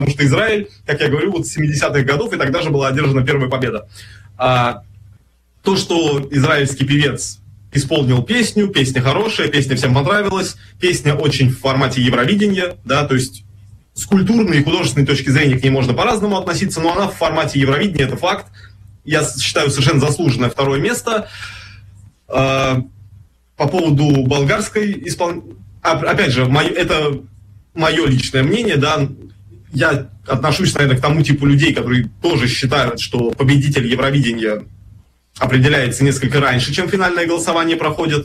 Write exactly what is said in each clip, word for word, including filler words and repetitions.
потому что Израиль, как я говорю, вот с семидесятых годов, и тогда же была одержана первая победа. А, то, что израильский певец исполнил песню, песня хорошая, песня всем понравилась, песня очень в формате Евровидения, да, то есть с культурной и художественной точки зрения к ней можно по-разному относиться, но она в формате Евровидения, это факт. Я считаю, совершенно заслуженное второе место. А, по поводу болгарской исполнительницы, опять же, мое, это мое личное мнение, да, я отношусь, наверное, к тому типу людей, которые тоже считают, что победитель Евровидения определяется несколько раньше, чем финальное голосование проходит.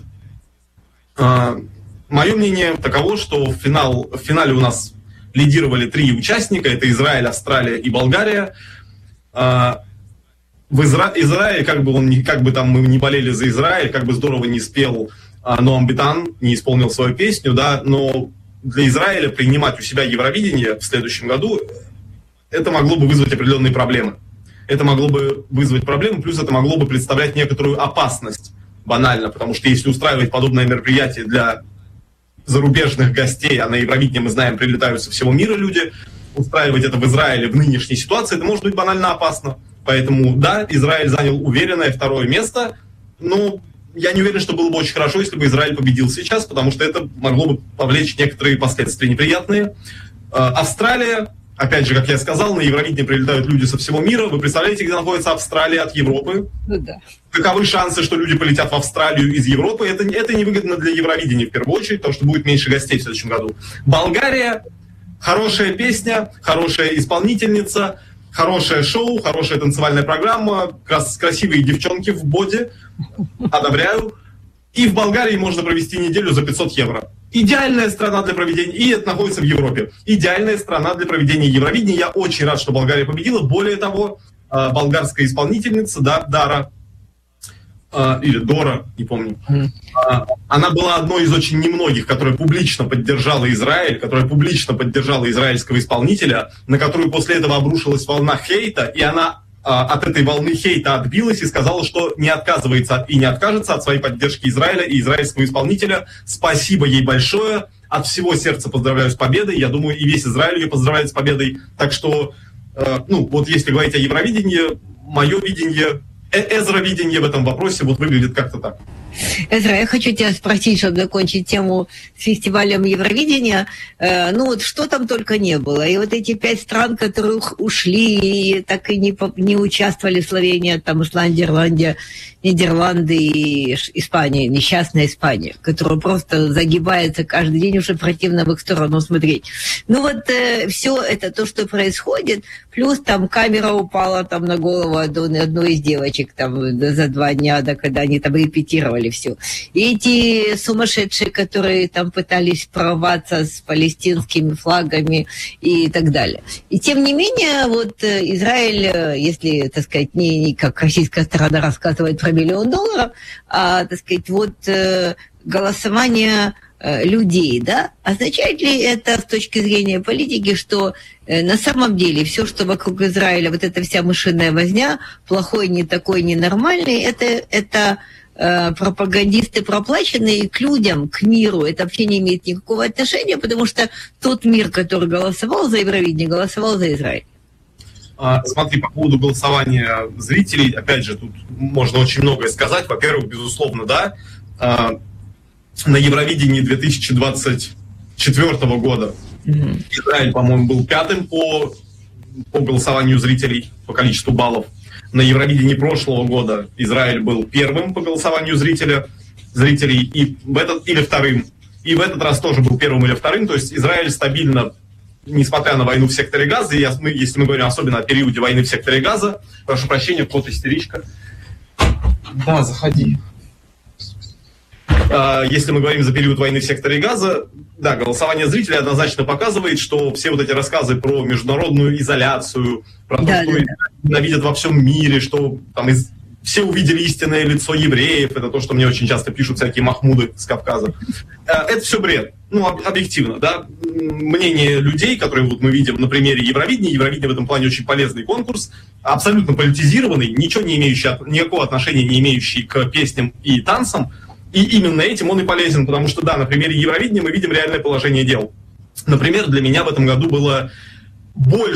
А, мое мнение таково, что в, финал, в финале у нас лидировали три участника, это Израиль, Австралия и Болгария. А, в Изра... Израиле, как бы, он, как бы там мы не болели за Израиль, как бы здорово не спел а, Ноам Битан, не исполнил свою песню, да, но для Израиля принимать у себя Евровидение в следующем году, это могло бы вызвать определенные проблемы. Это могло бы вызвать проблемы, плюс это могло бы представлять некоторую опасность, банально, потому что если устраивать подобное мероприятие для зарубежных гостей, а на Евровидение, мы знаем, прилетают со всего мира люди, устраивать это в Израиле в нынешней ситуации, это может быть банально опасно. Поэтому, да, Израиль занял уверенное второе место, но я не уверен, что было бы очень хорошо, если бы Израиль победил сейчас, потому что это могло бы повлечь некоторые последствия неприятные. Австралия, опять же, как я сказал, на Евровидение прилетают люди со всего мира. Вы представляете, где находится Австралия от Европы? Ну, да. Каковы шансы, что люди полетят в Австралию из Европы? Это, это невыгодно для Евровидения в первую очередь, потому что будет меньше гостей в следующем году. Болгария, хорошая песня, хорошая исполнительница, хорошее шоу, хорошая танцевальная программа, крас- красивые девчонки в боди. Одобряю. И в Болгарии можно провести неделю за пятьсот евро. Идеальная страна для проведения, и это находится в Европе. Идеальная страна для проведения Евровидения. Я очень рад, что Болгария победила. Более того, болгарская исполнительница, да, Дара, или Дора, не помню, она была одной из очень немногих, которая публично поддержала Израиль, которая публично поддержала израильского исполнителя, на которую после этого обрушилась волна хейта, и она от этой волны хейта отбилась и сказала, что не отказывается и не откажется от своей поддержки Израиля и израильского исполнителя. Спасибо ей большое. От всего сердца поздравляю с победой. Я думаю, и весь Израиль ее поздравляет с победой. Так что, э, ну, вот если говорить о Евровидении, мое видение, э- Эзра-видение в этом вопросе вот выглядит как-то так. Эзра, я хочу тебя спросить, чтобы закончить тему с фестивалем Евровидения. Э, ну вот что там только не было. И вот эти пять стран, которые ушли и так и не, не участвовали, Словения, там Исландия, Ирландия, Нидерланды и Испания, несчастная Испания, которая просто загибается каждый день, уже противно в их сторону смотреть. Ну вот э, все это то, что происходит, плюс там камера упала там на голову одной, одной из девочек там за два дня, да, когда они там репетировали все. И эти сумасшедшие, которые там пытались прорваться с палестинскими флагами и так далее. И тем не менее, вот Израиль, если, так сказать, не, не как российская сторона рассказывает про миллион долларов, а, так сказать, вот голосование людей, да, означает ли это с точки зрения политики, что на самом деле все, что вокруг Израиля, вот эта вся мышиная возня, плохой, не такой, ненормальный, это, это пропагандисты проплаченные к людям, к миру, это вообще не имеет никакого отношения, потому что тот мир, который голосовал за Евровидение, голосовал за Израиль. А, смотри, по поводу голосования зрителей, опять же, тут можно очень многое сказать. Во-первых, безусловно, да, а, на Евровидении две тысячи двадцать четвёртого года mm-hmm. Израиль, по-моему, был пятым по, по голосованию зрителей, по количеству баллов. На Евровидении прошлого года Израиль был первым по голосованию зрителя, зрителей, и в этот, или вторым. И в этот раз тоже был первым или вторым. То есть Израиль стабильно, несмотря на войну в секторе Газа, и если мы говорим особенно о периоде войны в секторе Газа, прошу прощения, кот истеричка. Да, заходи. Если мы говорим за период войны в секторе Газа, да, голосование зрителей однозначно показывает, что все вот эти рассказы про международную изоляцию, про да, то, что да. ненавидят во всем мире, что там из... все увидели истинное лицо евреев, это то, что мне очень часто пишут всякие махмуды с Кавказа. Это все бред. Ну, объективно, да. Мнение людей, которые вот мы видим на примере Евровидения, Евровидение в этом плане очень полезный конкурс, абсолютно политизированный, ничего не имеющий, никакого отношения не имеющий к песням и танцам. И именно этим он и полезен, потому что, да, на примере Евровидения мы видим реальное положение дел. Например, для меня в этом году было больше